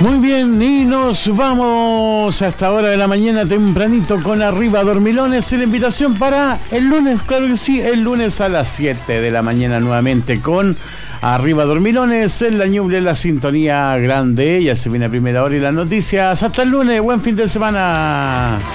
Muy bien, y nos vamos a esta hora de la mañana tempranito con Arriba Dormilones. Y la invitación para el lunes, claro que sí, el lunes a las 7 de la mañana nuevamente con Arriba Dormilones en la Ñuble, la sintonía grande. Ya se viene a primera hora y las noticias. Hasta el lunes, buen fin de semana.